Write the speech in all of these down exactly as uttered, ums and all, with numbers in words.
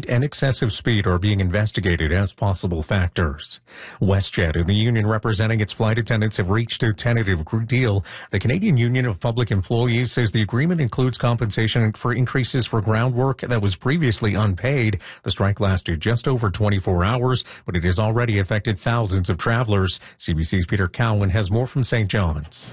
and excessive speed are being investigated as possible factors. WestJet and the union representing its flight attendants have reached a tentative deal. The Canadian Union of Public Employees says the agreement includes compensation for increases for groundwork that was previously unpaid. The strike lasted just over twenty-four hours, but it has already affected thousands of travelers. C B C's Peter Cowan has more from Saint John's.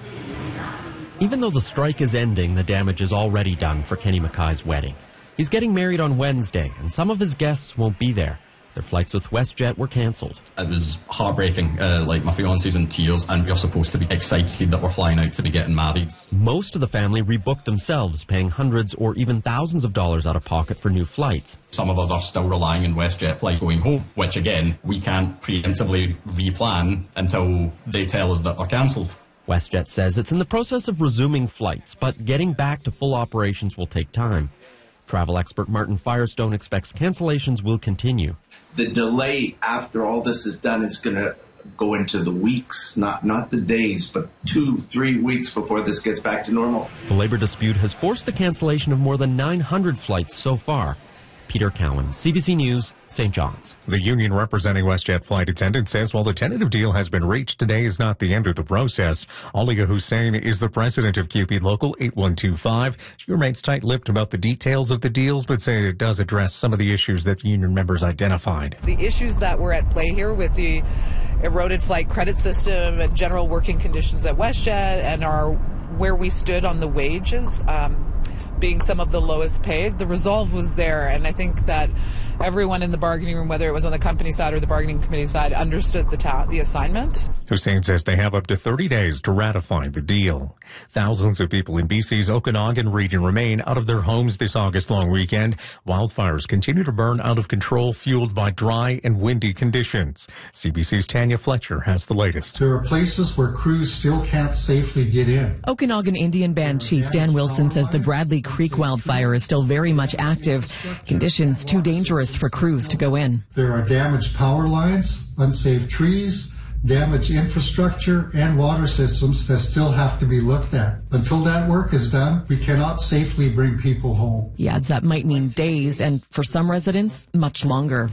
Even though the strike is ending, the damage is already done for Kenny Mackay's wedding. He's getting married on Wednesday, and some of his guests won't be there. Their flights with WestJet were cancelled. It was heartbreaking. Uh, like, my fiance's in tears, and we're supposed to be excited that we're flying out to be getting married. Most of the family rebooked themselves, paying hundreds or even thousands of dollars out of pocket for new flights. Some of us are still relying on WestJet flight going home, which, again, we can't preemptively replan until they tell us that they're cancelled. WestJet says it's in the process of resuming flights, but getting back to full operations will take time. Travel expert Martin Firestone expects cancellations will continue. The delay after all this is done is going to go into the weeks, not, not the days, but two, three weeks before this gets back to normal. The labor dispute has forced the cancellation of more than nine hundred flights so far. Peter Cowan, C B C News, Saint John's. The union representing WestJet flight attendants says while the tentative deal has been reached, today is not the end of the process. Alia Hussein is the president of C U P E Local eight one two five. She remains tight-lipped about the details of the deals, but says it does address some of the issues that the union members identified. The issues that were at play here with the eroded flight credit system and general working conditions at WestJet and our where we stood on the wages, um, being some of the lowest paid, the resolve was there, and I think that everyone in the bargaining room, whether it was on the company side or the bargaining committee side, understood the ta- the assignment. Hussein says they have up to thirty days to ratify the deal. Thousands of people in B C's Okanagan region remain out of their homes this August-long weekend. Wildfires continue to burn out of control, fueled by dry and windy conditions. C B C's Tanya Fletcher has the latest. There are places where crews still can't safely get in. Okanagan Indian Band Chief Dan Wilson says the Bradley Creek wildfire is still very much active. Conditions too dangerous for crews to go in. There are damaged power lines, unsafe trees, damaged infrastructure, and water systems that still have to be looked at. Until that work is done, we cannot safely bring people home. He adds that might mean days, and for some residents, much longer.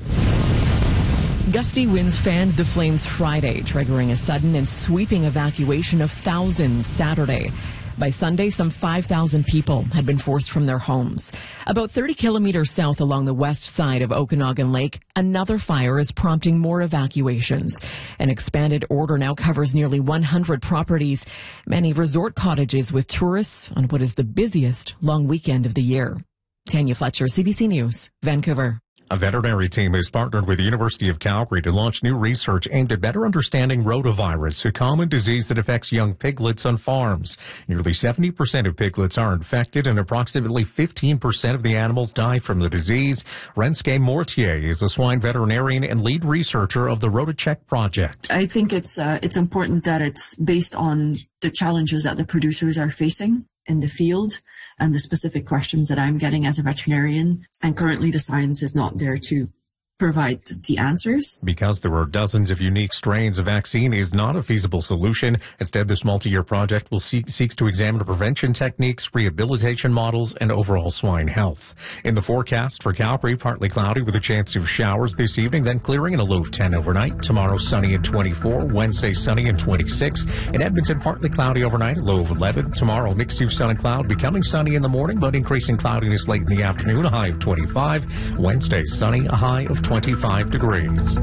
Gusty winds fanned the flames Friday, triggering a sudden and sweeping evacuation of thousands Saturday. By Sunday, some five thousand people had been forced from their homes. About thirty kilometers south along the west side of Okanagan Lake, another fire is prompting more evacuations. An expanded order now covers nearly one hundred properties, many resort cottages with tourists on what is the busiest long weekend of the year. Tanya Fletcher, C B C News, Vancouver. A veterinary team has partnered with the University of Calgary to launch new research aimed at better understanding rotavirus, a common disease that affects young piglets on farms. Nearly seventy percent of piglets are infected, and approximately fifteen percent of the animals die from the disease. Renske Mortier is a swine veterinarian and lead researcher of the RotaCheck project. I think it's uh, it's important that it's based on the challenges that the producers are facing in the field and the specific questions that I'm getting as a veterinarian. And currently the science is not there to provide the answers. Because there are dozens of unique strains, a vaccine is not a feasible solution. Instead, this multi-year project will seek, seeks to examine prevention techniques, rehabilitation models, and overall swine health. In the forecast for Calgary, partly cloudy with a chance of showers this evening, then clearing and a low of ten overnight. Tomorrow, sunny and twenty-four. Wednesday, sunny and twenty-six. In Edmonton, partly cloudy overnight, a low of eleven. Tomorrow, mix of sun and cloud, becoming sunny in the morning, but increasing cloudiness late in the afternoon, a high of twenty-five. Wednesday, sunny, a high of twenty-five degrees.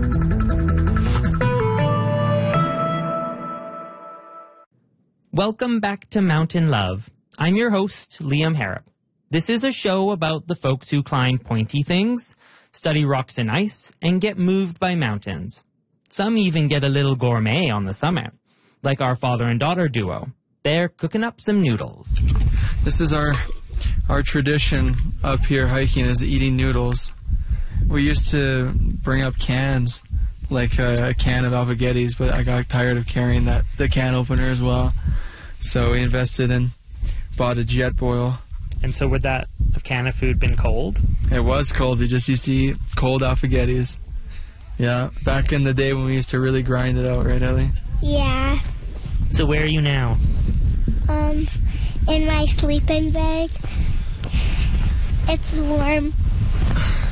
Welcome back to Mountain Love. I'm your host, Liam Harrop. This is a show about the folks who climb pointy things, study rocks and ice, and get moved by mountains. Some even get a little gourmet on the summit, like our father and daughter duo. They're cooking up some noodles. This is our our tradition up here hiking, is eating noodles. We used to bring up cans, like a, a can of Alphagettis, but I got tired of carrying that the can opener as well. So we invested and bought a jet boil. And so would that can of food been cold? It was cold. We just used to eat cold Alphagettis. Yeah, back in the day when we used to really grind it out, right, Ellie? Yeah. So where are you now? Um, in my sleeping bag. It's warm.